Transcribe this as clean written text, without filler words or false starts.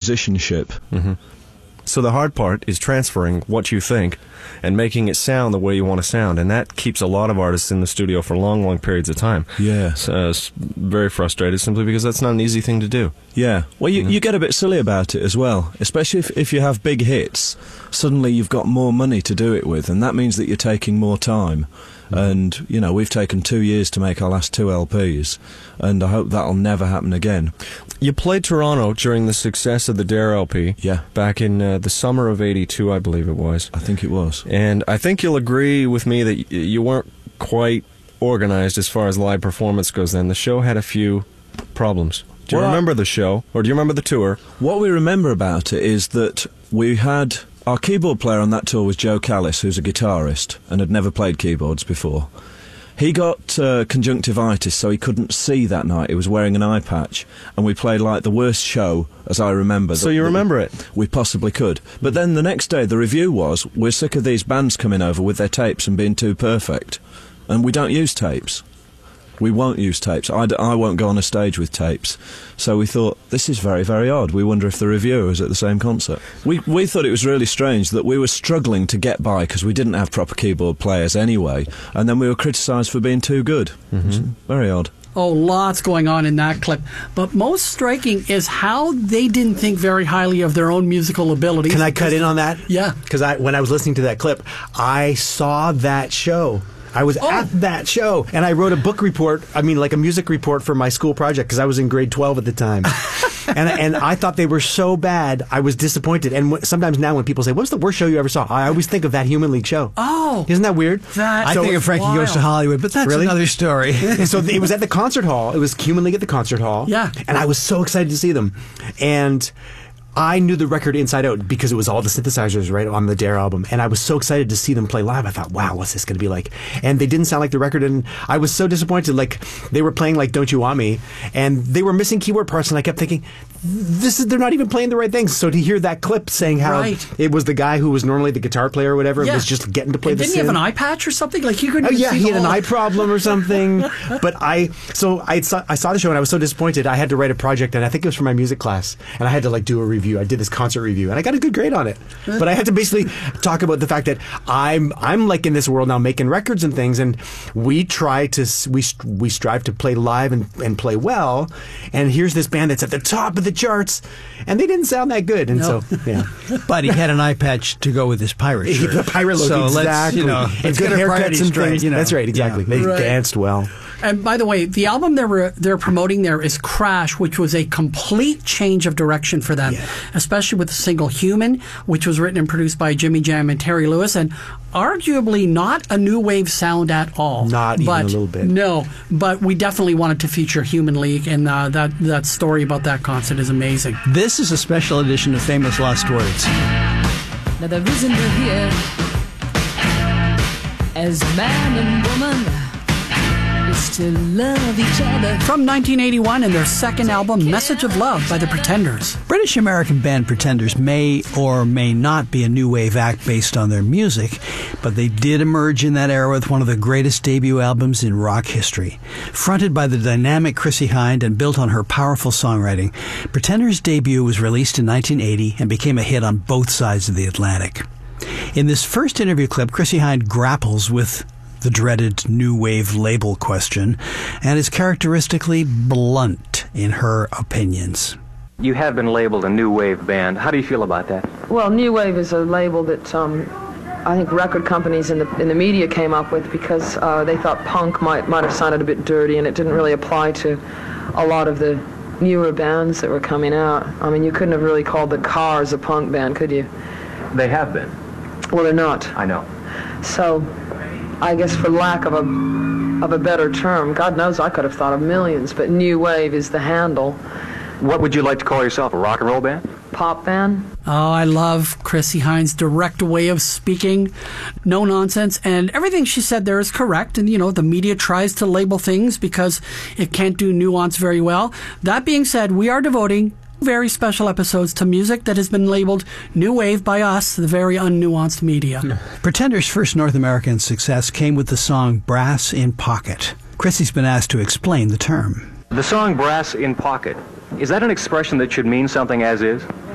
musicianship. So the hard part is transferring what you think and making it sound the way you want to sound, and that keeps a lot of artists in the studio for long, long periods of time. Yeah. It's very frustrated simply because that's not an easy thing to do. Yeah. Well, you get a bit silly about it as well, especially if you have big hits. Suddenly you've got more money to do it with, and that means that you're taking more time. And, you know, we've taken 2 years to make our last 2 LPs, and I hope that'll never happen again. You played Toronto during the success of the Dare LP. Yeah. Back in the summer of '82, I believe it was. I think it was. And I think you'll agree with me that you weren't quite organized as far as live performance goes then. The show had a few problems. Do you remember the show, or do you remember the tour? What we remember about it is that we had... Our keyboard player on that tour was Joe Callis, who's a guitarist and had never played keyboards before. He got conjunctivitis, so he couldn't see that night. He was wearing an eye patch, and we played like the worst show, as I remember. So you remember it? We possibly could. But then the next day, the review was, we're sick of these bands coming over with their tapes and being too perfect. And we don't use tapes. We won't use tapes. I won't go on a stage with tapes. So we thought, this is very, very odd. We wonder if the reviewer was at the same concert. We thought it was really strange that we were struggling to get by because we didn't have proper keyboard players anyway, and then we were criticised for being too good. Very odd. Oh, lots going on in that clip. But most striking is how they didn't think very highly of their own musical abilities. Can I cut in on that? Yeah. Because when I was listening to that clip, I saw that show. I was at that show, and I wrote a book report, like a music report for my school project, because I was in grade 12 at the time. and I thought they were so bad, I was disappointed. And sometimes now when people say, what's the worst show you ever saw? I always think of that Human League show. Oh. Isn't that weird? I think of Frankie Goes to Hollywood, but that's another story. So it was at the concert hall. It was Human League at the concert hall. Yeah. And I was so excited to see them. And I knew the record inside out because it was all the synthesizers right on the Dare album, and I was so excited to see them play live. I thought, wow, what's this going to be like? And they didn't sound like the record, and I was so disappointed. Like, they were playing like Don't You Want Me, and they were missing keyboard parts, and I kept thinking, they're not even playing the right things. So to hear that clip saying how it was the guy who was normally the guitar player or whatever, was just getting to play the synth. Didn't he have an eye patch or something? Like, you couldn't he had an eye problem or something. But I saw the show, and I was so disappointed. I had to write a project, and I think it was for my music class, and I had to do a review. I did this concert review, and I got a good grade on it. But I had to basically talk about the fact that I'm like in this world now making records and things, and we strive to play live and play well, and here's this band that's at the top of the charts, and they didn't sound that good. And so, yeah. But he had an eye patch to go with his pirate shirt. The pirate look, so exactly. Let's good get haircuts and things. That's right, exactly. Yeah. They danced well. And by the way, the album they're promoting there is Crash, which was a complete change of direction for them, especially with the single Human, which was written and produced by Jimmy Jam and Terry Lewis, and arguably not a new wave sound at all. Not even a little bit. No, but we definitely wanted to feature Human League, and that story about that concert is amazing. This is a special edition of Famous Last Words. Now the reason we're here as man and woman is to love each other. From 1981 and their second album, Message of Love by the Pretenders. British-American band Pretenders may or may not be a new wave act based on their music, but they did emerge in that era with one of the greatest debut albums in rock history. Fronted by the dynamic Chrissie Hynde and built on her powerful songwriting, Pretenders' debut was released in 1980 and became a hit on both sides of the Atlantic. In this first interview clip, Chrissie Hynde grapples with the dreaded new wave label question, and is characteristically blunt in her opinions. You have been labeled a new wave band. How do you feel about that? Well, new wave is a label that I think record companies in the media came up with because they thought punk might have sounded a bit dirty, and it didn't really apply to a lot of the newer bands that were coming out. I mean, you couldn't have really called the Cars a punk band, could you? They have been. Well, they're not. I know. So I guess for lack of a better term, God knows I could have thought of millions, but new wave is the handle. What would you like to call yourself, a rock and roll band? Pop band. Oh, I love Chrissie Hynde's direct way of speaking. No nonsense. And everything she said there is correct. And, the media tries to label things because it can't do nuance very well. That being said, we are devoting very special episodes to music that has been labeled new wave by us, the very unnuanced media. Pretenders' first North American success came with the song Brass in Pocket. Chrissie's been asked to explain the term. The song Brass in Pocket, is that an expression that should mean something as is?